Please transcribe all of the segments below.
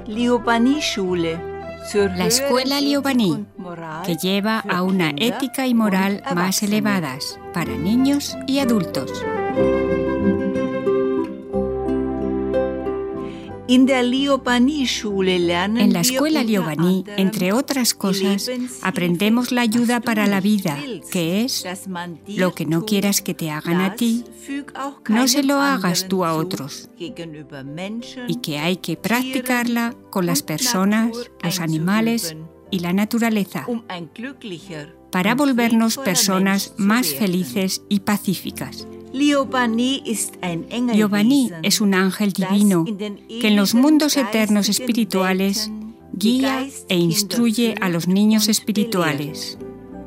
La escuela Liobani, que lleva a una ética y moral más elevadas para niños y adultos. En la escuela Liobani, entre otras cosas, aprendemos la ayuda para la vida, que es lo que no quieras que te hagan a ti, no se lo hagas tú a otros, y que hay que practicarla con las personas, los animales y la naturaleza, para volvernos personas más felices y pacíficas. Liobani es un ángel divino que en los mundos eternos espirituales guía e instruye a los niños espirituales.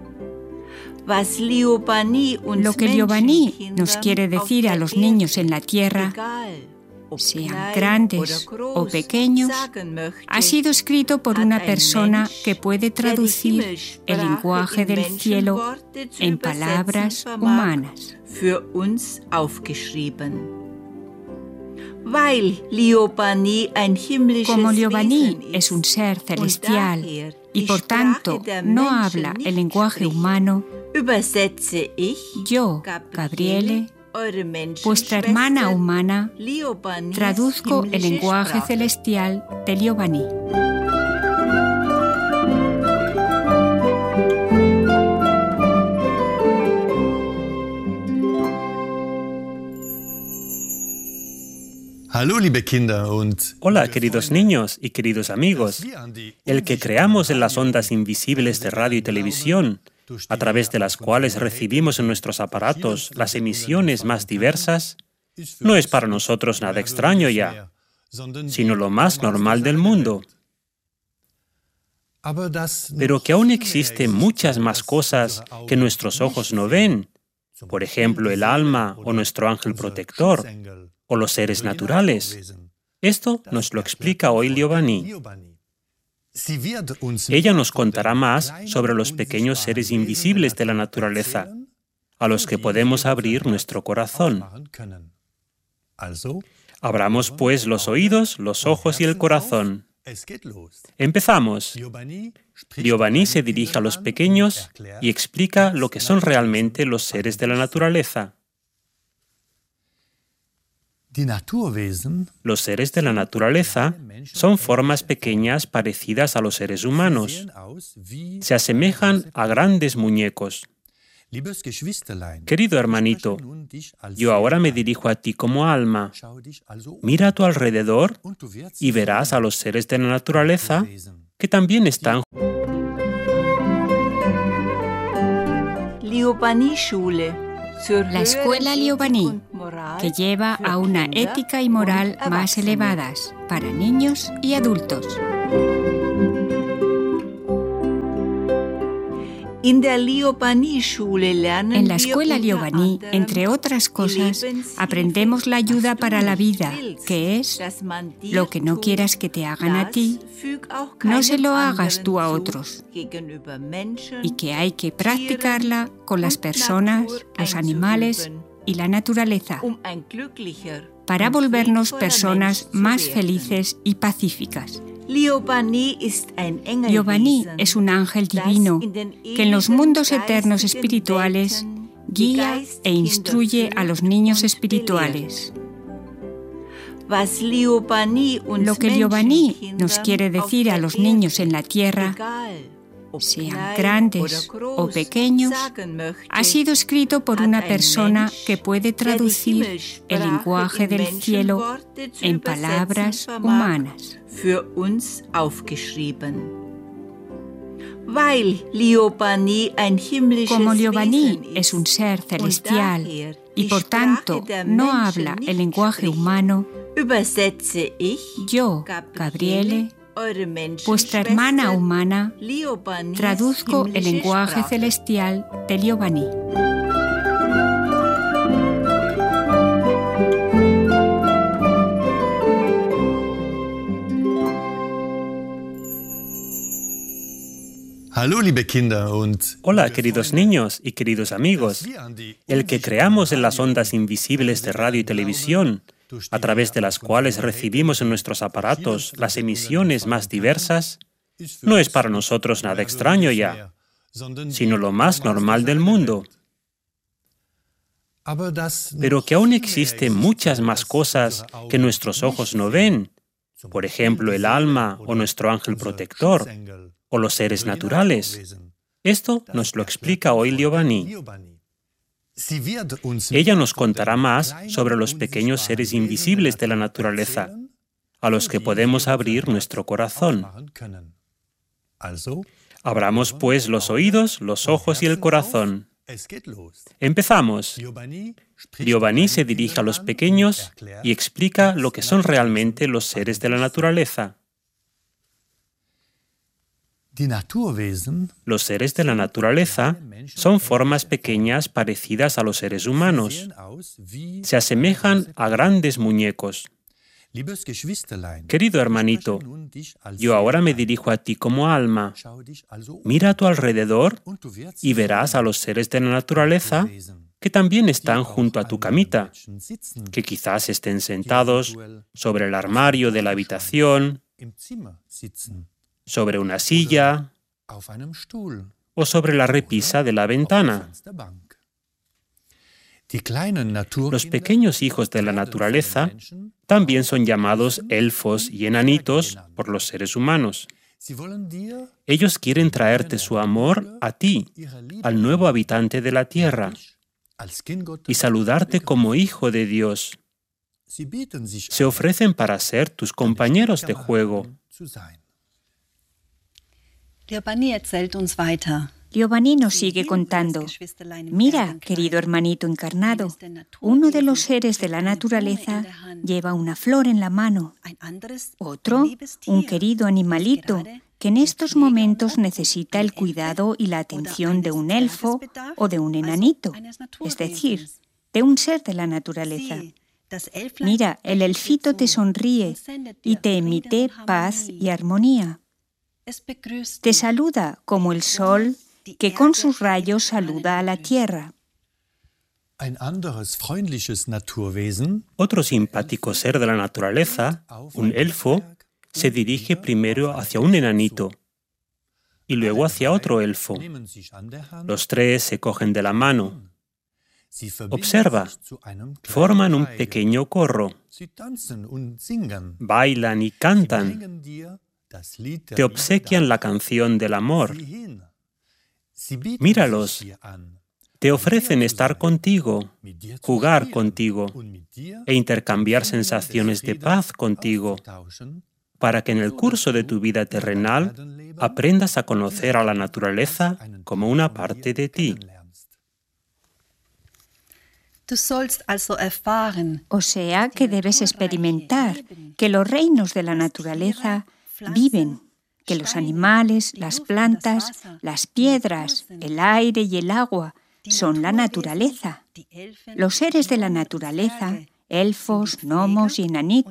Lo que Liobani nos quiere decir a los niños en la tierra, sean grandes o pequeños, ha sido escrito por una persona que puede traducir el lenguaje del cielo en palabras humanas. Como Liobani es un ser celestial y por tanto no habla el lenguaje humano, yo, Gabriele, vuestra hermana humana, traduzco el lenguaje celestial de Liobani. Hola, queridos niños y queridos amigos. El que creamos en las ondas invisibles de radio y televisión, a través de las cuales recibimos en nuestros aparatos las emisiones más diversas, no es para nosotros nada extraño ya, sino lo más normal del mundo. Pero que aún existen muchas más cosas que nuestros ojos no ven, por ejemplo, el alma o nuestro ángel protector, o los seres naturales. Esto nos lo explica hoy Liobani. Ella nos contará más sobre los pequeños seres invisibles de la naturaleza, a los que podemos abrir nuestro corazón. Abramos pues los oídos, los ojos y el corazón. Empezamos. Liobani se dirige a los pequeños y explica lo que son realmente los seres de la naturaleza. Los seres de la naturaleza son formas pequeñas parecidas a los seres humanos. Se asemejan a grandes muñecos. Querido hermanito, yo ahora me dirijo a ti como alma. Mira a tu alrededor y verás a los seres de la naturaleza que también están. La escuela Liobani, que lleva a una ética y moral más elevadas para niños y adultos. En la escuela Liobani, entre otras cosas, aprendemos la ayuda para la vida, que es lo que no quieras que te hagan a ti, no se lo hagas tú a otros, y que hay que practicarla con las personas, los animales y la naturaleza, para volvernos personas más felices y pacíficas. Liobani es un ángel divino que en los mundos eternos espirituales guía e instruye a los niños espirituales. Lo que Liobani nos quiere decir a los niños en la tierra, sean grandes o pequeños, ha sido escrito por una persona que puede traducir el lenguaje del cielo en palabras humanas. Como Liobani es un ser celestial y por tanto no habla el lenguaje humano, yo, Gabriele, vuestra hermana humana, traduzco el lenguaje celestial de Liobani. Hola, queridos niños y queridos amigos. El que creamos en las ondas invisibles de radio y televisión, a través de las cuales recibimos en nuestros aparatos las emisiones más diversas, no es para nosotros nada extraño ya, sino lo más normal del mundo. Pero que aún existen muchas más cosas que nuestros ojos no ven, por ejemplo, el alma o nuestro ángel protector, o los seres naturales. Esto nos lo explica hoy Liobani. Ella nos contará más sobre los pequeños seres invisibles de la naturaleza, a los que podemos abrir nuestro corazón. Abramos pues los oídos, los ojos y el corazón. Empezamos. Liobani se dirige a los pequeños y explica lo que son realmente los seres de la naturaleza. Los seres de la naturaleza son formas pequeñas parecidas a los seres humanos. Se asemejan a grandes muñecos. Querido hermanito, yo ahora me dirijo a ti como alma. Mira a tu alrededor y verás a los seres de la naturaleza que también están junto a tu camita, que quizás estén sentados sobre el armario de la habitación, sobre una silla o sobre la repisa de la ventana. Los pequeños hijos de la naturaleza también son llamados elfos y enanitos por los seres humanos. Ellos quieren traerte su amor a ti, al nuevo habitante de la tierra, y saludarte como hijo de Dios. Se ofrecen para ser tus compañeros de juego. Liobani nos sigue contando. Mira, querido hermanito encarnado, uno de los seres de la naturaleza lleva una flor en la mano. Otro, un querido animalito que en estos momentos necesita el cuidado y la atención de un elfo o de un enanito, es decir, de un ser de la naturaleza. Mira, el elfito te sonríe y te emite paz y armonía. Te saluda como el sol que con sus rayos saluda a la tierra. Otro simpático ser de la naturaleza, un elfo, se dirige primero hacia un enanito y luego hacia otro elfo. Los tres se cogen de la mano. Observa, forman un pequeño coro. Bailan y cantan. Te obsequian la canción del amor. Míralos. Te ofrecen estar contigo, jugar contigo e intercambiar sensaciones de paz contigo, para que en el curso de tu vida terrenal aprendas a conocer a la naturaleza como una parte de ti. O sea que debes experimentar que los reinos de la naturaleza viven, que los animales, las plantas, las piedras, el aire y el agua son la naturaleza. Los seres de la naturaleza, elfos, gnomos y enanitos,